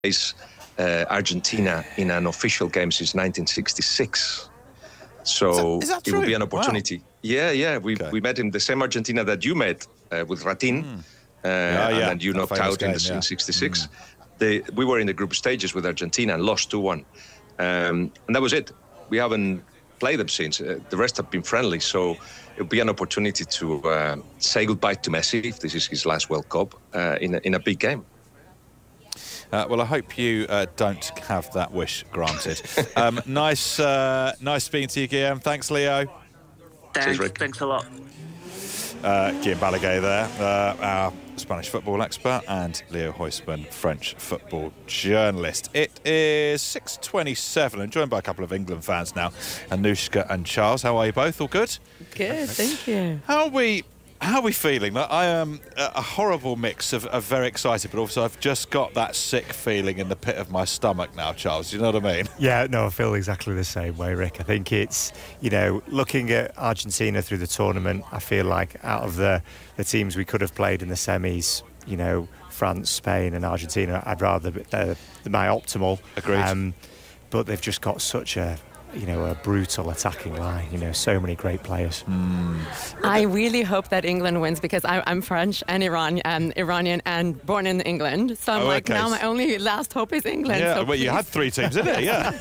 face Argentina in an official game since 1966. So is that it will be an true? opportunity. Wow. Yeah. We met in the same Argentina that you met with Ratin, and then you knocked out in 66. We were in the group stages with Argentina and lost 2-1. And that was it. We haven't played them since. The rest have been friendly, so it'll be an opportunity to say goodbye to Messi, if this is his last World Cup, in a big game. Well, I hope you don't have that wish granted. Nice speaking to you, Guillaume. Thanks, Leo. Thanks a lot. Guillaume Balaguer there, our Spanish football expert, and Leo Huisman, French football journalist. It is 6:27. I'm joined by a couple of England fans now, Anushka and Charles. How are you both? All good? Good, thank you. How are we feeling? I am a horrible mix of very excited, but also I've just got that sick feeling in the pit of my stomach now, Charles. You know what I mean? Yeah, no, I feel exactly the same way, Rick. I think it's, looking at Argentina through the tournament, I feel like out of the teams we could have played in the semis, France, Spain and Argentina, I'd rather they're my optimal. Agreed. But they've just got such a brutal attacking line, so many great players. I really hope that England wins because I'm French and Iranian and born in England. So I'm now my only last hope is England. Yeah, so well, you had 3 teams, didn't it? Yeah.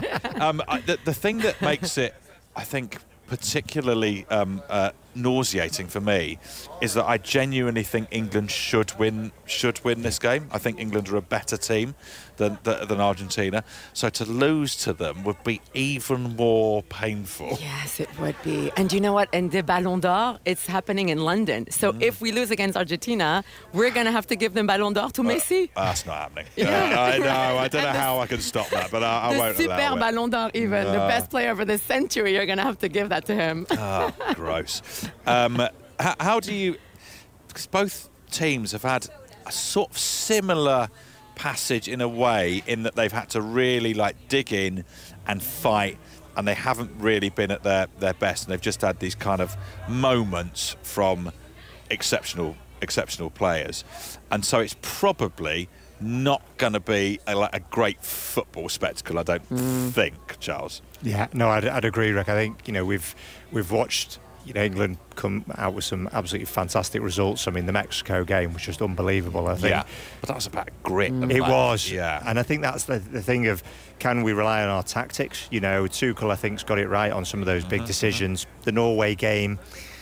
The thing that makes it, I think, particularly nauseating for me is that I genuinely think England should win this game. I think England are a better team than Argentina. So to lose to them would be even more painful. Yes, it would be. And you know what? And the Ballon d'Or, it's happening in London. So if we lose against Argentina, we're going to have to give them Ballon d'Or to Messi. That's not happening. I know. I don't know how I can stop that, but I won't allow it. The Super Ballon d'Or even. The best player of the century, you're going to have to give that to him. Gross. How do you... Because both teams have had a sort of similar passage in a way, in that they've had to really dig in and fight, and they haven't really been at their best, and they've just had these kind of moments from exceptional players, and so it's probably not going to be a great football spectacle, I don't think, Charles. Yeah, no, I'd agree, Rick. I think we've watched England come out with some absolutely fantastic results. I mean, the Mexico game was just unbelievable, I think. Yeah, but that was about grit. It was. Yeah. And I think that's the thing of, can we rely on our tactics? Tuchel, I think, has got it right on some of those big decisions. The Norway game,